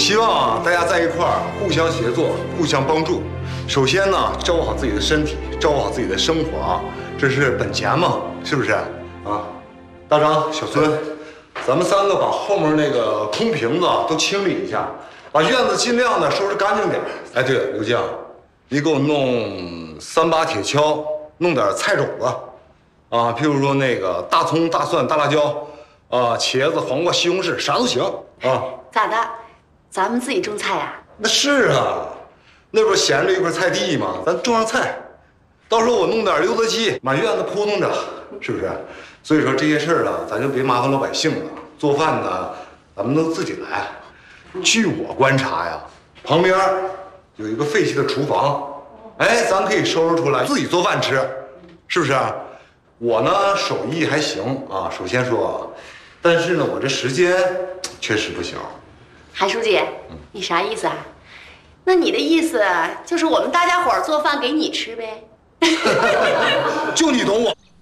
希望啊，大家在一块儿互相协作，互相帮助。首先呢，照顾好自己的身体，照顾好自己的生活啊，这是本钱嘛，是不是？啊，大张、小孙，咱们3个把后面那个空瓶子都清理一下，把院子尽量的收拾干净点。哎，对了，刘江，你给我弄3把铁锹，弄点菜种子，啊，譬如说那个大葱、大蒜、大辣椒，啊，茄子、黄瓜、西红柿，啥都行啊。 咋的？咱们自己种菜呀？ 那是啊，那不是闲着一块菜地吗？咱种上菜，到时候我弄点溜达鸡，满院子扑腾着，是不是？所以说这些事儿啊，咱就别麻烦老百姓了。做饭呢，咱们都自己来。据我观察呀，旁边有一个废弃的厨房，哎，咱可以收拾出来自己做饭吃，是不是？我呢手艺还行啊，首先说，但是呢我这时间确实不行。 韩书记，你啥意思啊？那你的意思就是我们大家伙儿做饭给你吃呗？ 就你懂我。